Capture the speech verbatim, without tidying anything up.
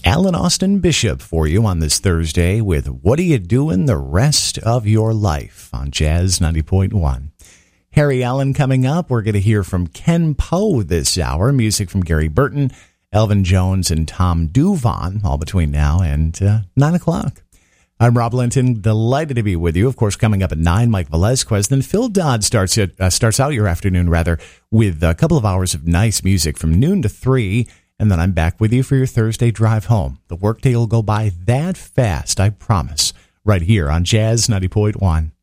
Alan Austin Bishop for you on this Thursday with What Are You Doing the Rest of Your Life on Jazz ninety point one. Harry Allen coming up. We're going to hear from Ken Poe this hour. Music from Gary Burton, Elvin Jones, and Tom Duvon, all between now and uh, nine o'clock. I'm Rob Linton, delighted to be with you. Of course, coming up at nine, Mike Velazquez. Then Phil Dodd starts, it, uh, starts out your afternoon, rather, with a couple of hours of nice music from noon to three. And then I'm back with you for your Thursday drive home. The workday will go by that fast, I promise, right here on Jazz ninety point one.